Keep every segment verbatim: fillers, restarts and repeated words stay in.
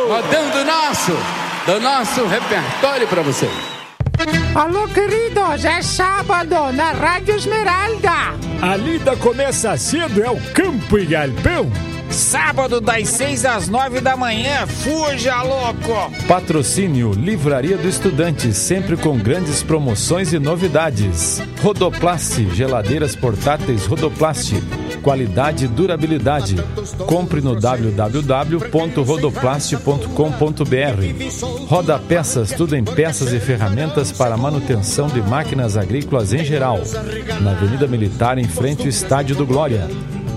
Rodando nosso, do nosso repertório pra você. Alô, queridos, é sábado na Rádio Esmeralda. A lida começa cedo, é o Campo e Galpão. Sábado das seis às nove da manhã, fuja, louco! Patrocínio Livraria do Estudante, sempre com grandes promoções e novidades. Rodoplast, geladeiras portáteis Rodoplast, qualidade e durabilidade. Compre no w w w ponto rodoplast ponto com ponto b r. Roda Peças, tudo em peças e ferramentas para manutenção de máquinas agrícolas em geral. Na Avenida Militar, em frente ao Estádio do Glória.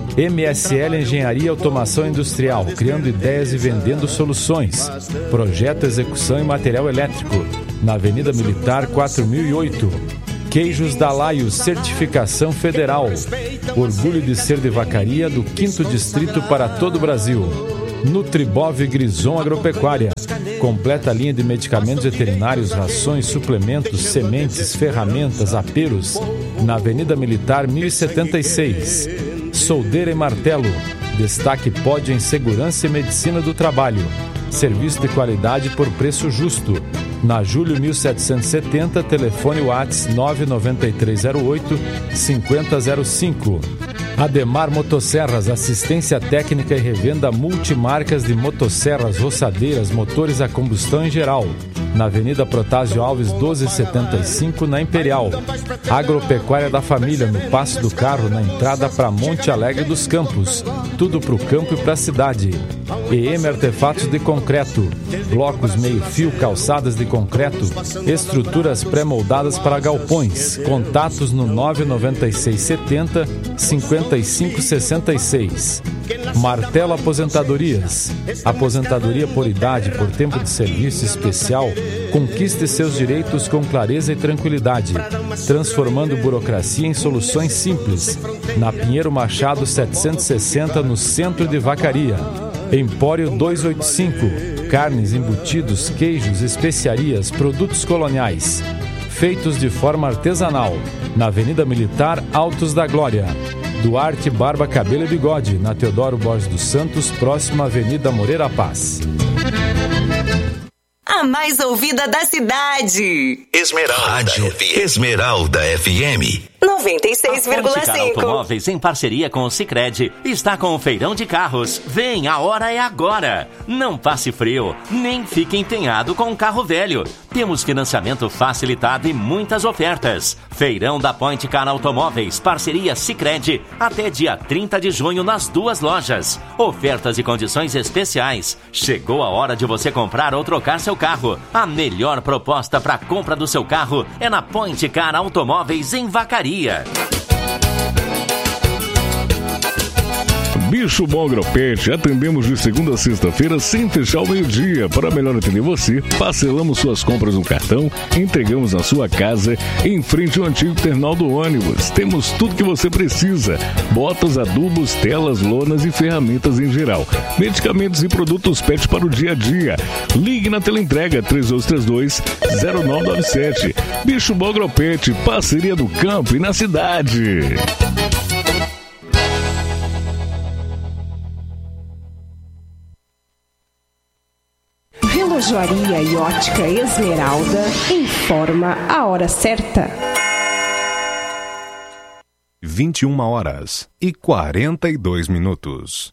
M S L Engenharia e Automação Industrial, criando ideias e vendendo soluções. Projeto, execução e material elétrico. Na Avenida Militar quatro mil e oito. Queijos Dalaio, certificação federal. Orgulho de ser de Vacaria, do quinto Distrito para todo o Brasil. Nutribov Grison Agropecuária. Completa linha de medicamentos veterinários, rações, suplementos, sementes, ferramentas, aperos. Na Avenida Militar mil e setenta e seis. Soldeira e Martelo, destaque pódio em segurança e medicina do trabalho. Serviço de qualidade por preço justo. Na Júlio mil setecentos e setenta, telefone WhatsApp nove nove três zero oito cinco zero zero cinco. Ademar Motosserras, assistência técnica e revenda multimarcas de motosserras, roçadeiras, motores a combustão em geral. Na Avenida Protásio Alves doze setenta e cinco, na Imperial. Agropecuária da Família, no Passo do Carro, na entrada para Monte Alegre dos Campos. Tudo para o campo e para a cidade. E M Artefatos de Concreto, blocos meio-fio, calçadas de concreto, estruturas pré-moldadas para galpões. Contatos no nove nove seis setenta cinquenta e cinco sessenta e seis. Martelo Aposentadorias, aposentadoria por idade, por tempo de serviço especial. Conquiste seus direitos com clareza e tranquilidade, transformando burocracia em soluções simples. Na Pinheiro Machado setecentos e sessenta, no centro de Vacaria. Empório duzentos e oitenta e cinco, carnes, embutidos, queijos, especiarias, produtos coloniais, feitos de forma artesanal. Na Avenida Militar, Altos da Glória. Duarte Barba, Cabelo e Bigode, na Teodoro Borges dos Santos, próxima à Avenida Moreira Paz. A mais ouvida da cidade. Esmeralda. Rádio Esmeralda F M. noventa e seis vírgula cinco. Automóveis, em parceria com o Sicredi, está com o feirão de carros. Vem, a hora é agora. Não passe frio, nem fique empenhado com um carro velho. Temos financiamento facilitado e muitas ofertas. Feirão da Point Car Automóveis, parceria Sicredi, até dia trinta de junho nas duas lojas. Ofertas e condições especiais. Chegou a hora de você comprar ou trocar seu carro. A melhor proposta para a compra do seu carro é na Point Car Automóveis em Vacaria. Bicho Bom Agropet, atendemos de segunda a sexta-feira sem fechar ao meio-dia. Para melhor atender você, parcelamos suas compras no cartão, entregamos na sua casa, em frente ao antigo terminal do ônibus. Temos tudo que você precisa: botas, adubos, telas, lonas e ferramentas em geral, medicamentos e produtos pet para o dia a dia. Ligue na teleentrega três dois três dois zero nove nove sete. Bicho Bom Agropet, parceria do campo e na cidade. Relojoaria e Ótica Esmeralda informa a hora certa. vinte e uma horas e quarenta e dois minutos.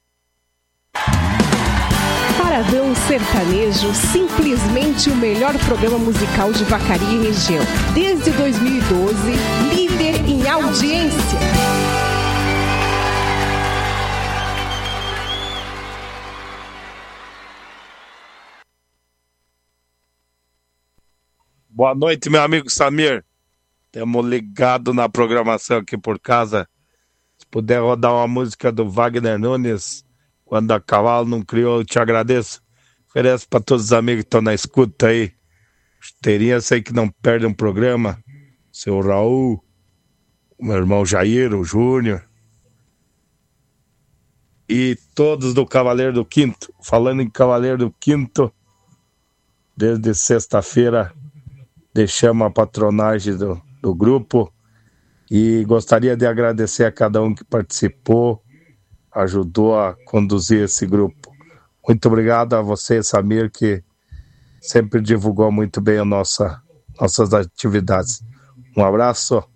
Paradão Sertanejo, simplesmente o melhor programa musical de Vacaria e região. Desde dois mil e doze, líder em audiência. Boa noite, meu amigo Samir. Temos ligado na programação aqui por casa. Se puder rodar uma música do Wagner Nunes, Quando a Cavalo Não Criou, eu te agradeço. Ofereço para todos os amigos que estão na escuta aí. Chuteirinha, sei que não perde um programa. Seu Raul, o meu irmão Jair, o Júnior. E todos do Cavaleiro do Quinto. Falando em Cavaleiro do Quinto, desde sexta-feira deixamos a patronagem do, do grupo e gostaria de agradecer a cada um que participou, ajudou a conduzir esse grupo. Muito obrigado a você, Samir, que sempre divulgou muito bem a nossa, nossas atividades. Um abraço.